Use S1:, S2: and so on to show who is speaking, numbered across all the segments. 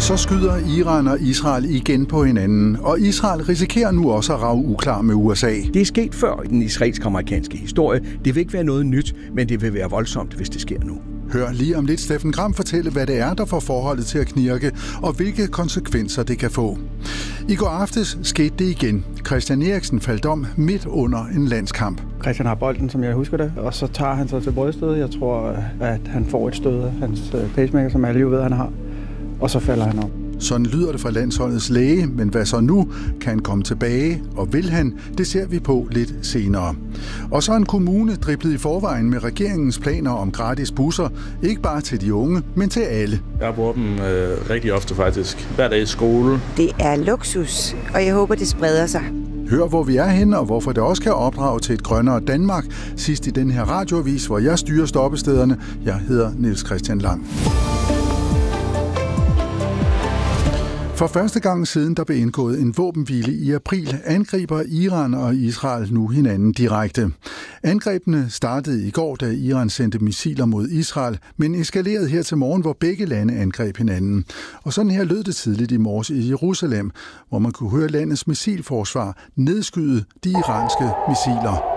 S1: Så skyder Iran og Israel igen på hinanden, og Israel risikerer nu også at rage uklar med USA.
S2: Det er sket før i den israelsk-amerikanske historie. Det vil ikke være noget nyt, men det vil være voldsomt, hvis det sker nu.
S1: Hør lige om lidt Steffen Gram fortælle, hvad det er, der får forholdet til at knirke, og hvilke konsekvenser det kan få. I går aftes skete det igen. Christian Eriksen faldt om midt under en landskamp.
S3: Christian har bolden, som jeg husker det, og så tager han sig til bryststødet. Jeg tror, at han får et stød af hans pacemaker, som alle jo ved, han har. Og så falder han om.
S1: Sådan lyder det fra landsholdets læge, men hvad så nu? Kan han komme tilbage, og vil han? Det ser vi på lidt senere. Og så en kommune driblet i forvejen med regeringens planer om gratis busser, ikke bare til de unge, men til alle.
S4: Jeg bruger dem rigtig ofte faktisk, hver dag i skole.
S5: Det er luksus, og jeg håber, det spreder sig.
S1: Hør, hvor vi er henne, og hvorfor det også kan opdrage til et grønnere Danmark. Sidst i den her radioavis, hvor jeg styrer stoppestederne. Jeg hedder Niels Christian Lang. For første gang siden der blev indgået en våbenhvile i april, angriber Iran og Israel nu hinanden direkte. Angrebene startede i går, da Iran sendte missiler mod Israel, men eskalerede her til morgen, hvor begge lande angreb hinanden. Og sådan her lød det tidligt i morges i Jerusalem, hvor man kunne høre landets missilforsvar nedskyde de iranske missiler.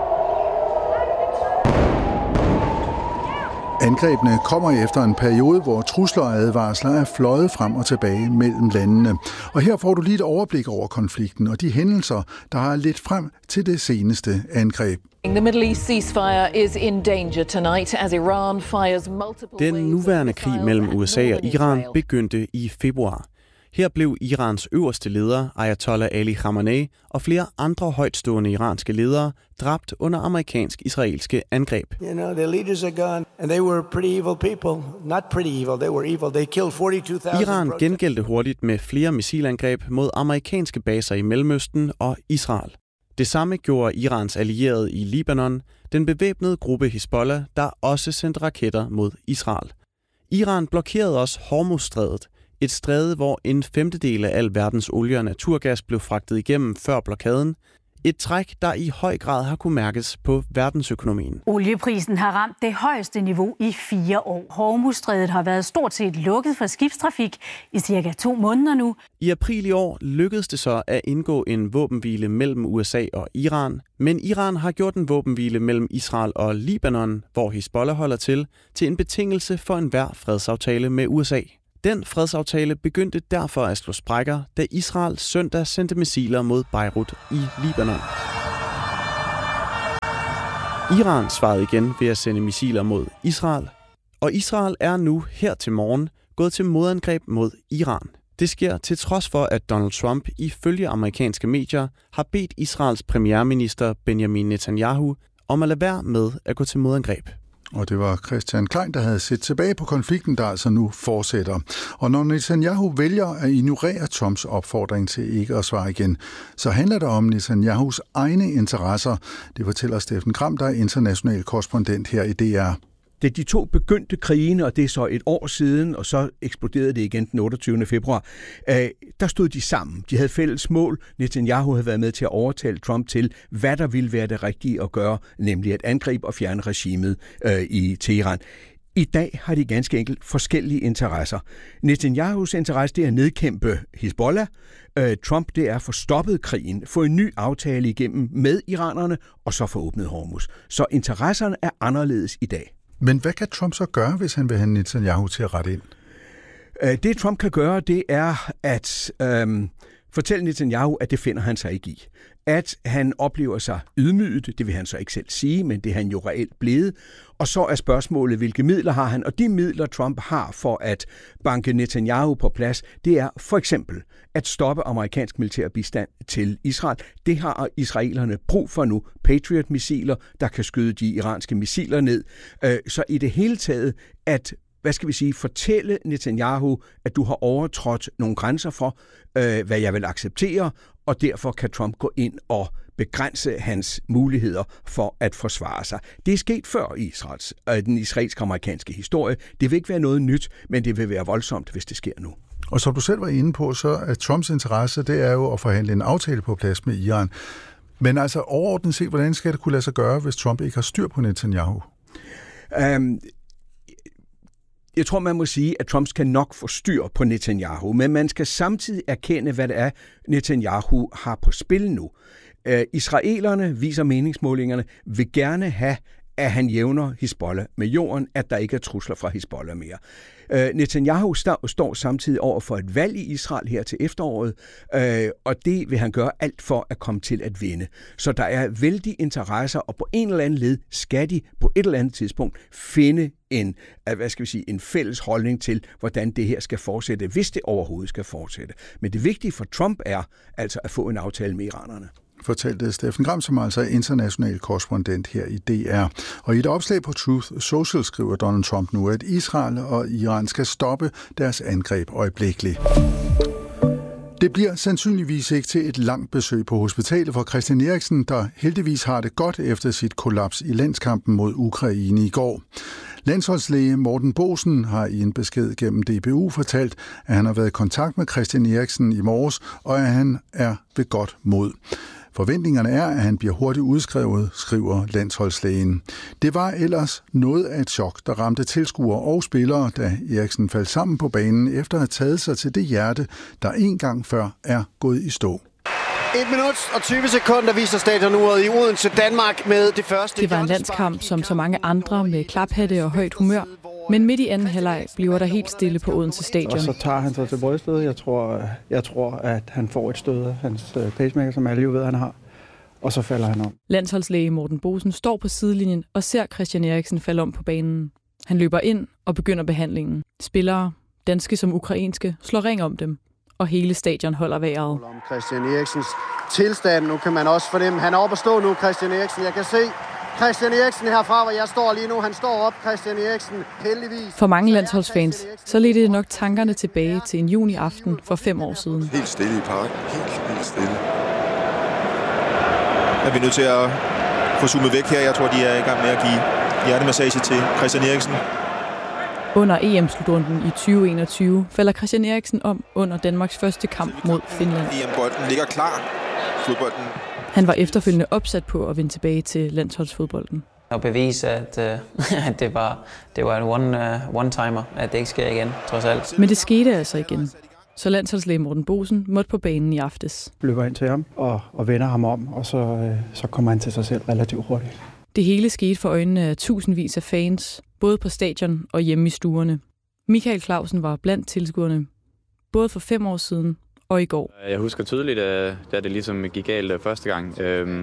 S1: Angrebene kommer efter en periode, hvor trusler og advarsler er fløjet frem og tilbage mellem landene. Og her får du lige et overblik over konflikten og de hændelser, der har ledt frem til det seneste angreb.
S6: The Middle East ceasefire is in danger tonight as Iran fires multiple.
S7: Den nuværende krig mellem USA og Iran begyndte i februar. Her blev Irans øverste leder, Ayatollah Ali Khamenei, og flere andre højtstående iranske ledere dræbt under amerikansk-israelske angreb.
S8: You know, the leaders are gone, and they were pretty evil people. Not pretty evil, they were evil. They killed 42,000.
S7: Iran gengældte hurtigt med flere missilangreb mod amerikanske baser i Mellemøsten og Israel. Det samme gjorde Irans allierede i Libanon, den bevæbnede gruppe Hizbollah, der også sendte raketter mod Israel. Iran blokerede også Hormuzstrædet, et stræde, hvor 1/5 af al verdens olie og naturgas blev fragtet igennem før blokaden. Et træk, der i høj grad har kunne mærkes på verdensøkonomien.
S9: Olieprisen har ramt det højeste niveau i 4 år. Hormuzstrædet har været stort set lukket for skibstrafik i cirka 2 måneder nu.
S7: I april i år lykkedes det så at indgå en våbenhvile mellem USA og Iran, men Iran har gjort en våbenhvile mellem Israel og Libanon, hvor Hizbollah holder til en betingelse for enhver fredsaftale med USA. Den fredsaftale begyndte derfor at slå sprækker, da Israel søndag sendte missiler mod Beirut i Libanon. Iran svarede igen ved at sende missiler mod Israel, og Israel er nu her til morgen gået til modangreb mod Iran. Det sker til trods for, at Donald Trump ifølge amerikanske medier har bedt Israels premierminister Benjamin Netanyahu om at lade være med at gå til modangreb.
S1: Og det var Christian Klein, der havde set tilbage på konflikten, der altså nu fortsætter. Og når Netanyahu vælger at ignorere Trumps opfordring til ikke at svare igen, så handler det om Netanyahus egne interesser. Det fortæller Steffen Gram, der er international korrespondent her i DR.
S2: Da de to begyndte krigene, og det er så et år siden, og så eksploderede det igen den 28. februar, der stod de sammen. De havde fælles mål. Netanyahu havde været med til at overtale Trump til, hvad der ville være det rigtige at gøre, nemlig at angribe og fjerne regimet i Teheran. I dag har de ganske enkelt forskellige interesser. Netanyahus interesse det er at nedkæmpe Hizbollah. Trump det er at få stoppet krigen, få en ny aftale igennem med iranerne, og så få åbnet Hormuz. Så interesserne er anderledes i dag.
S1: Men hvad kan Trump så gøre, hvis han vil have Netanyahu til at rette ind?
S2: Det Trump kan gøre, det er at fortælle Netanyahu, at det finder han sig ikke i. At han oplever sig ydmyget, det vil han så ikke selv sige, men det er han jo reelt blevet. Og så er spørgsmålet, hvilke midler har han? Og de midler, Trump har for at banke Netanyahu på plads, det er for eksempel at stoppe amerikansk militær bistand til Israel. Det har israelerne brug for nu. Patriot-missiler, der kan skyde de iranske missiler ned. Så i det hele taget, at fortælle Netanyahu, at du har overtrådt nogle grænser for, hvad jeg vil acceptere, og derfor kan Trump gå ind og begrænse hans muligheder for at forsvare sig. Det er sket før i den israelsk-amerikanske historie. Det vil ikke være noget nyt, men det vil være voldsomt, hvis det sker nu.
S1: Og som du selv var inde på, så er Trumps interesse, det er jo at forhandle en aftale på plads med Iran. Men altså overordnet set, hvordan skal det kunne lade sig gøre, hvis Trump ikke har styr på Netanyahu?
S2: Jeg tror, man må sige, at Trump skal nok få styr på Netanyahu, men man skal samtidig erkende, hvad det er, Netanyahu har på spil nu. Israelerne, viser meningsmålingerne, vil gerne have, at han jævner Hizbollah med jorden, at der ikke er trusler fra Hizbollah mere. Netanyahu står samtidig over for et valg i Israel her til efteråret, og det vil han gøre alt for at komme til at vinde. Så der er vældig interesser, og på en eller anden led skal de på et eller andet tidspunkt finde en fælles holdning til, hvordan det her skal fortsætte, hvis det overhovedet skal fortsætte. Men det vigtige for Trump er altså at få en aftale med iranerne.
S1: Fortalte Steffen Gram, som altså er international korrespondent her i DR. Og i et opslag på Truth Social skriver Donald Trump nu, at Israel og Iran skal stoppe deres angreb øjeblikkeligt. Det bliver sandsynligvis ikke til et langt besøg på hospitalet for Christian Eriksen, der heldigvis har det godt efter sit kollaps i landskampen mod Ukraine i går. Landsholdslæge Morten Boesen har i en besked gennem DBU fortalt, at han har været i kontakt med Christian Eriksen i morges, og at han er ved godt mod. Forventningerne er, at han bliver hurtigt udskrevet, skriver landsholdslægen. Det var ellers noget af et chok, der ramte tilskuere og spillere, da Eriksen faldt sammen på banen efter at have taget sig til det hjerte, der en gang før er gået i stå.
S10: 1 minut og 20 sekunder viser stadionuret i Odense, Danmark med det første.
S11: Det var en landskamp som så mange andre med klaphatte og højt humør. Men midt i anden halvleg bliver der helt stille på Odense Stadion.
S3: Og så tager han sig til brystet. Jeg tror, at han får et stød af hans pacemaker, som alle jo ved, han har. Og så falder han om.
S11: Landsholdslæge Morten Boesen står på sidelinjen og ser Christian Eriksen falde om på banen. Han løber ind og begynder behandlingen. Spillere, danske som ukrainske, slår ring om dem. Og hele stadion holder vejret.
S10: Om Christian Eriksens tilstand. Nu kan man også fornemme, han er oppe at stå nu, Christian Eriksen. Jeg kan se Christian Eriksen herfra, hvor jeg står lige nu. Han står op, Christian Eriksen, heldigvis.
S11: For mange landsholdsfans, så ledte det nok tankerne tilbage til en juniaften for 5 år siden.
S12: Helt stille i parken. Helt stille. Er vi nødt til at få zoomet væk her? Jeg tror, de er i gang med at give hjertemassage til Christian Eriksen.
S11: Under EM-slutrunden i 2021 falder Christian Eriksen om under Danmarks første kamp mod Finland.
S12: EM-bolden ligger klar. Fodbolden.
S11: Han var efterfølgende opsat på at vende tilbage til landsholdsfodbolden.
S13: Og bevise, at det var en one-timer, at det ikke sker igen, trods alt.
S11: Men det skete altså igen. Så landsholdslæge Morten Boesen måtte på banen i aftes.
S3: Løber ind til ham og vender ham om, og så kommer han til sig selv relativt hurtigt.
S11: Det hele skete for øjnene af tusindvis af fans, både på stadion og hjemme i stuerne. Michael Clausen var blandt tilskuerne, både for 5 år siden og i går.
S14: Jeg husker tydeligt, da det ligesom gik galt første gang.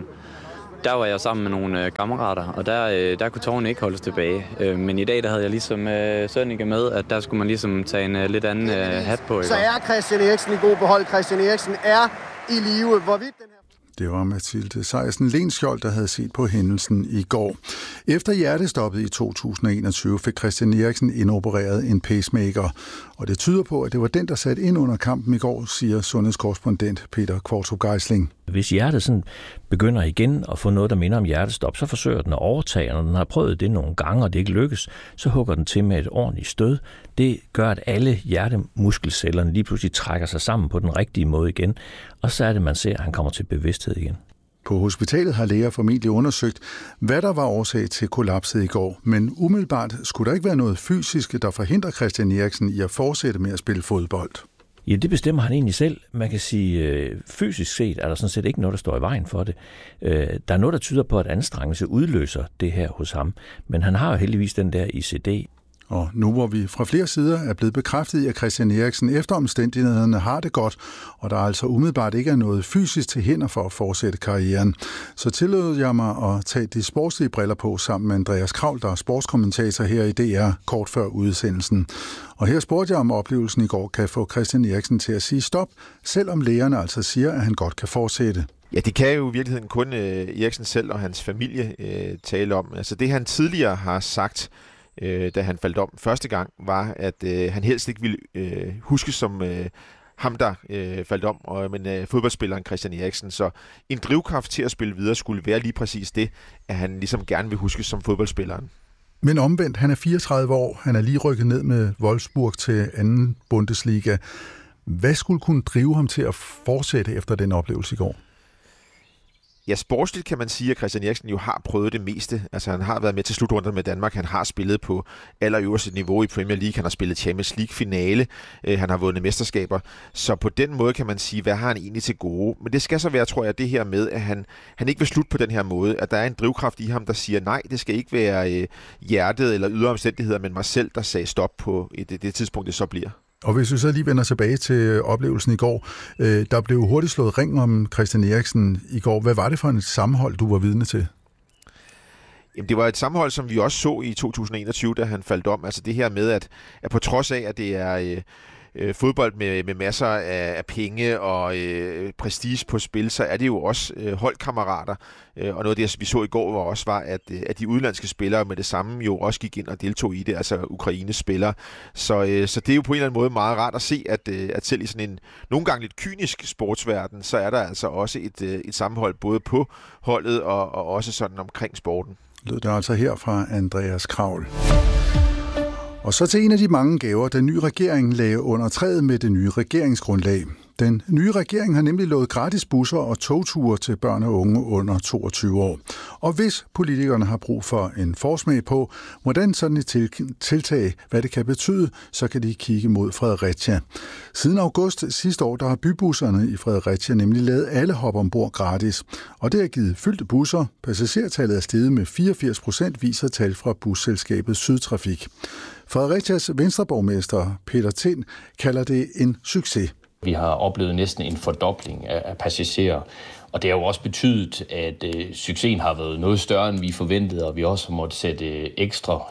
S14: Der var jeg sammen med nogle kammerater, og der kunne tårerne ikke holdes tilbage. Men i dag der havde jeg ligesom Sønneke med, at der skulle man ligesom tage en lidt anden hat på. Ikke?
S10: Så er Christian Eriksen i god behold. Christian Eriksen er i live. Hvorvidt den her...
S1: Det var Mathilde Sejersen Lenskjold, der havde set på hændelsen i går. Efter hjertestoppet i 2021 fik Christian Eriksen indopereret en pacemaker, og det tyder på, at det var den, der satte ind under kampen i går, siger sundhedskorrespondent Peter Kvartrup Geisling.
S15: Hvis hjertet sådan begynder igen at få noget, der minder om hjertestop, så forsøger den at overtage, og når den har prøvet det nogle gange, og det ikke lykkes, så hugger den til med et ordentligt stød. Det gør, at alle hjertemuskelcellerne lige pludselig trækker sig sammen på den rigtige måde igen, og så er det, man ser, at han kommer til bevidsthed igen.
S1: På hospitalet har læger formentlig undersøgt, hvad der var årsag til kollapset i går, men umiddelbart skulle der ikke være noget fysisk, der forhindrer Christian Eriksen i at fortsætte med at spille fodbold.
S15: Ja, det bestemmer han egentlig selv. Man kan sige, fysisk set er der sådan set ikke noget, der står i vejen for det. Der er noget, der tyder på, at anstrengelse udløser det her hos ham, men han har jo heldigvis den der ICD.
S1: Og nu hvor vi fra flere sider er blevet bekræftet i, at Christian Eriksen efter omstændighederne har det godt, og der altså umiddelbart ikke er noget fysisk til hinder for at fortsætte karrieren, så tillod jeg mig at tage de sportslige briller på sammen med Andreas Kravl, der er sportskommentator her i DR kort før udsendelsen. Og her spurgte jeg om oplevelsen i går kan få Christian Eriksen til at sige stop, selvom lægerne altså siger, at han godt kan fortsætte.
S12: Ja, det kan jo i virkeligheden kun Eriksen selv og hans familie tale om. Altså det han tidligere har sagt, da han faldt om første gang, var, at han helst ikke ville huskes som ham, der faldt om, men fodboldspilleren Christian Eriksen. Så en drivkraft til at spille videre skulle være lige præcis det, at han ligesom gerne vil huskes som fodboldspilleren.
S1: Men omvendt, han er 34 år, han er lige rykket ned med Wolfsburg til anden Bundesliga. Hvad skulle kunne drive ham til at fortsætte efter den oplevelse i går?
S12: Ja, sportsligt kan man sige, at Christian Eriksen jo har prøvet det meste. Altså han har været med til slutrunderne med Danmark, han har spillet på allerøverste niveau i Premier League, han har spillet Champions League-finale, han har vundet mesterskaber. Så på den måde kan man sige, hvad har han egentlig til gode? Men det skal så være, tror jeg, det her med, at han ikke vil slutte på den her måde. At der er en drivkraft i ham, der siger, nej, det skal ikke være hjertet eller ydre omstændigheder, men mig selv, der sagde stop på det tidspunkt, det så bliver.
S1: Og hvis vi så lige vender tilbage til oplevelsen i går, der blev hurtigt slået ring om Christian Eriksen i går. Hvad var det for et sammenhold, du var vidne til?
S12: Jamen, det var et sammenhold, som vi også så i 2021, da han faldt om. Altså det her med, at på trods af, at det er fodbold med masser af penge og prestige på spil, så er det jo også holdkammerater. Og noget af det, vi så i går, var, at de udenlandske spillere med det samme jo også gik ind og deltog i det, altså Ukraines spillere. Så det er jo på en eller anden måde meget rart at se, at selv i sådan en nogle gange lidt kynisk sportsverden, så er der altså også et sammenhold både på holdet og også sådan omkring sporten.
S1: Lød det altså her fra Andreas Kravl. Og så til en af de mange gaver, den nye regering lagde under træet med det nye regeringsgrundlag. Den nye regering har nemlig lovet gratis busser og togture til børn og unge under 22 år. Og hvis politikerne har brug for en forsmag på, hvordan sådan et tiltag, hvad det kan betyde, så kan de kigge mod Fredericia. Siden august sidste år, der har bybusserne i Fredericia nemlig lavet alle hop ombord gratis. Og det har givet fyldte busser. Passagertallet er steget med 84%, viser tal fra busselskabet Sydtrafik. Fredericias venstreborgmester Peter Tind kalder det en succes.
S15: Vi har oplevet næsten en fordobling af passagerer, og det har jo også betydet, at succesen har været noget større, end vi forventede, og vi også har måttet sætte ekstra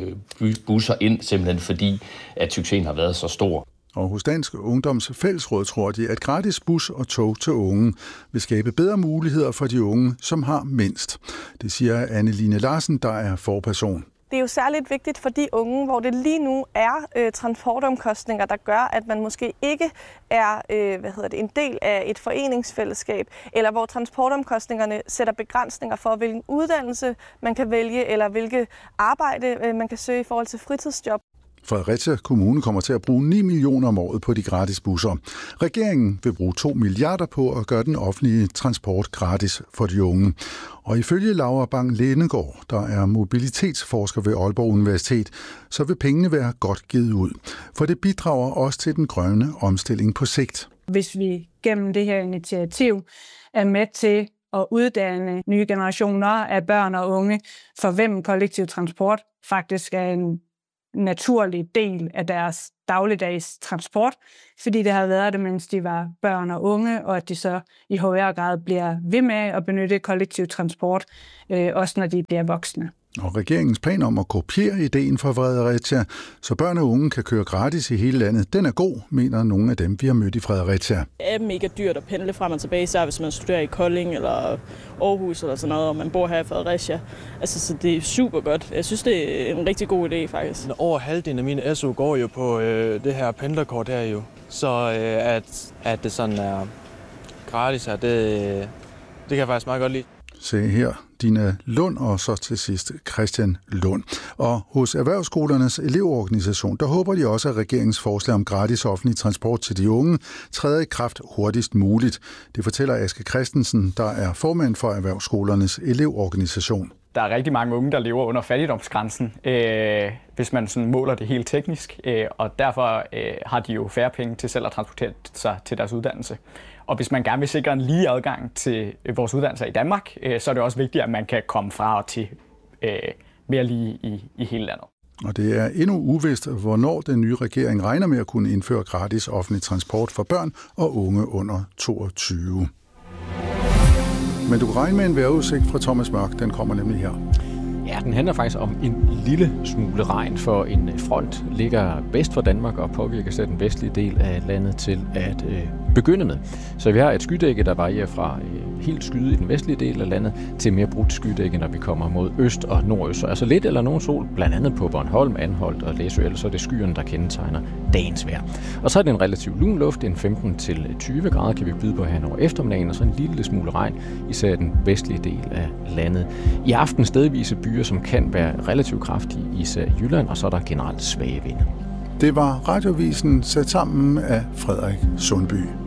S15: busser ind, simpelthen fordi, at succesen har været så stor.
S1: Og hos Dansk Ungdoms Fællesråd tror de, at gratis bus og tog til unge vil skabe bedre muligheder for de unge, som har mindst. Det siger Anne-Line Larsen, der er forperson.
S16: Det er jo særligt vigtigt for de unge, hvor det lige nu er transportomkostninger, der gør, at man måske ikke er en del af et foreningsfællesskab, eller hvor transportomkostningerne sætter begrænsninger for, hvilken uddannelse man kan vælge, eller hvilke arbejde man kan søge i forhold til fritidsjob.
S1: Fredericia Kommune kommer til at bruge 9 millioner om året på de gratis busser. Regeringen vil bruge 2 milliarder på at gøre den offentlige transport gratis for de unge. Og ifølge Laura Bang-Lennegaard, der er mobilitetsforsker ved Aalborg Universitet, så vil pengene være godt givet ud. For det bidrager også til den grønne omstilling på sigt.
S17: Hvis vi gennem det her initiativ er med til at uddanne nye generationer af børn og unge, for hvem kollektiv transport faktisk er en naturlig del af deres dagligdags transport, fordi det har været det, mens de var børn og unge, og at de så i højere grad bliver ved med at benytte kollektiv transport, også når de bliver voksne.
S1: Og regeringens plan om at kopiere ideen fra Fredericia, så børn og unge kan køre gratis i hele landet, den er god, mener nogle af dem, vi har mødt i Fredericia.
S18: Det er mega dyrt at pendle frem og tilbage, især hvis man studerer i Kolding eller Aarhus eller sådan noget, og man bor her i Fredericia. Altså, så det er super godt. Jeg synes, det er en rigtig god idé, faktisk.
S19: Over halvdelen af mine SU går jo på det her pendlerkort her jo. Så at det sådan er gratis her, det kan jeg faktisk meget godt lide.
S1: Se her, Dina Lund og så til sidst Christian Lund. Og hos Erhvervsskolernes elevorganisation, der håber de også, at regeringens forslag om gratis offentlig transport til de unge træder i kraft hurtigst muligt. Det fortæller Aske Christensen, der er formand for Erhvervsskolernes elevorganisation.
S20: Der er rigtig mange unge, der lever under fattigdomsgrænsen, hvis man sådan måler det helt teknisk, og derfor har de jo færre penge til selv at transportere sig til deres uddannelse. Og hvis man gerne vil sikre en lige adgang til vores uddannelser i Danmark, så er det også vigtigt, at man kan komme fra og til mere lige i hele landet. Og det er endnu uvist, hvornår den nye regering regner med at kunne indføre gratis offentlig transport for børn og unge under 22. Men du kan regne med en vejrudsigt fra Thomas Mørk, den kommer nemlig her.
S21: Ja, den handler faktisk om en lille smule regn, for en front ligger vest for Danmark og påvirker så den vestlige del af landet til at begynde med. Så vi har et skydække, der varierer fra helt skyde i den vestlige del af landet til mere brudt skydække, når vi kommer mod øst og nordøst. Så altså lidt eller nogen sol, blandt andet på Bornholm, Anholt og Læsø, ellers så er det skyerne, der kendetegner dagens vejr. Og så er det en relativt lun luft, en 15-20 grader kan vi byde på her over eftermiddagen, og så en lille smule regn, især den vestlige del af landet. I aften stedvise byer, som kan være relativt kraftige, især i Jylland, og så er der generelt svage vinde.
S1: Det var Radiovisen sat sammen af Frederik Sundby.